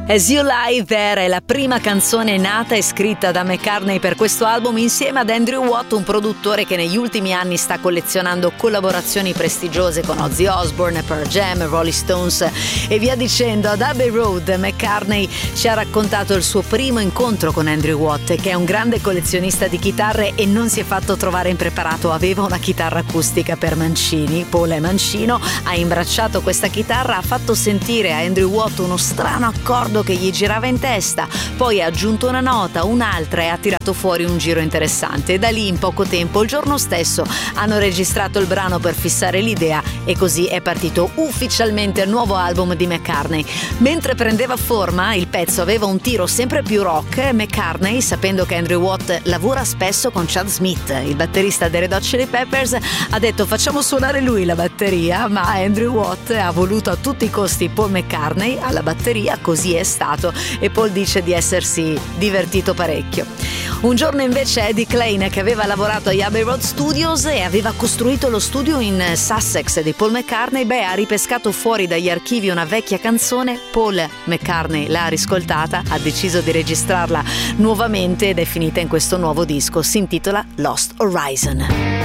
As You Lie There è la prima canzone nata e scritta da McCartney per questo album insieme ad Andrew Watt, un produttore che negli ultimi anni sta collezionando collaborazioni prestigiose con Ozzy Osbourne, Pearl Jam, Rolling Stones e via dicendo. Ad Abbey Road McCartney ci ha raccontato il suo primo incontro con Andrew Watt, che è un grande collezionista di chitarre e non si è fatto trovare impreparato. Aveva una chitarra acustica per mancini, Paul è mancino, ha imbracciato questa chitarra, ha fatto sentire a Andrew Watt uno strano accordo che gli girava in testa, poi ha aggiunto una nota, un'altra e ha tirato fuori un giro interessante. Da lì in poco tempo, il giorno stesso, hanno registrato il brano per fissare l'idea e così è partito ufficialmente il nuovo album di McCartney. Mentre prendeva forma, il pezzo aveva un tiro sempre più rock. McCartney, sapendo che Andrew Watt lavora spesso con Chad Smith, il batterista dei Red Hot Chili Peppers, ha detto facciamo suonare lui la batteria, ma Andrew Watt ha voluto a tutti i costi Paul McCartney alla batteria, così è stato, e Paul dice di essersi divertito parecchio. Un giorno invece Eddie Klein, che aveva lavorato agli Abbey Road Studios e aveva costruito lo studio in Sussex di Paul McCartney, ha ripescato fuori dagli archivi una vecchia canzone. Paul McCartney l'ha riscoltata, ha deciso di registrarla nuovamente ed è finita in questo nuovo disco, si intitola Lost Horizon.